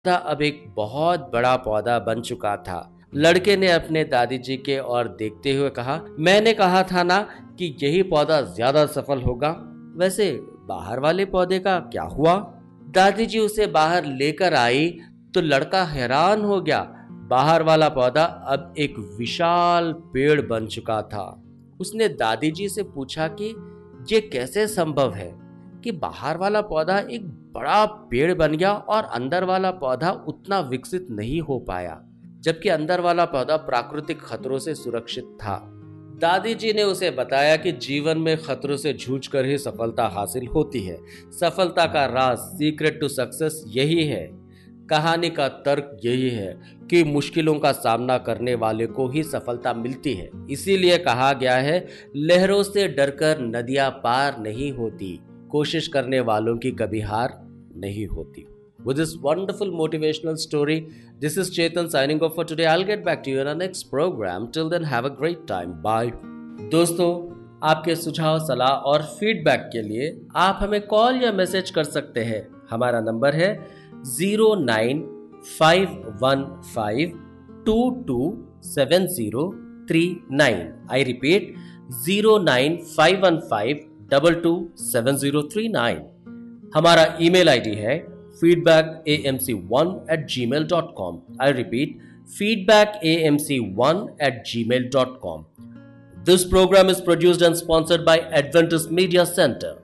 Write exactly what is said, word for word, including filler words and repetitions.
पौधा अब एक बहुत बड़ा पौधा बन चुका था। लड़के ने अपने दादी जी के ओर देखते हुए कहा, मैंने कहा था ना कि यही पौधा ज्यादा सफल होगा। वैसे बाहर वाले पौधे का क्या हुआ? दादी जी उसे बाहर लेकर आई तो लड़का हैरान हो गया। बाहर वाला पौधा अब एक विशाल पेड़ बन चुका था। उसने दादी जी से पूछा कि ये कैसे संभव है कि बाहर वाला पौधा एक बड़ा पेड़ बन गया और अंदर वाला पौधा उतना विकसित नहीं हो पाया, जबकि अंदर वाला पौधा प्राकृतिक खतरों से सुरक्षित था। दादी जी ने उसे बताया कि जीवन में खतरों से जूझकर ही सफलता हासिल होती है। सफलता का राज, सीक्रेट टू सक्सेस, यही है। कहानी का तर्क यही है कि मुश्किलों का सामना करने वाले को ही सफलता मिलती है। इसीलिए कहा गया है, लहरों से डरकर नदियां पार नहीं होती, कोशिश करने वालों की कभी हार नहीं होती। With this wonderful motivational story, this is Chetan signing off for today. I'll get back to you in our next program. Till then, have a great time. Bye. दोस्तों, आपके सुझाव, सलाह और फीडबैक के लिए आप हमें कॉल या मैसेज कर सकते हैं। हमारा नंबर है zero nine five one five to to seven zero three nine. I repeat, zero nine five one five double two seven zero three nine. हमारा ईमेल आईडी है feedback a m c one at gmail dot com. I repeat, feedback a m c one at gmail dot com. This program is produced and sponsored by Adventist Media Center.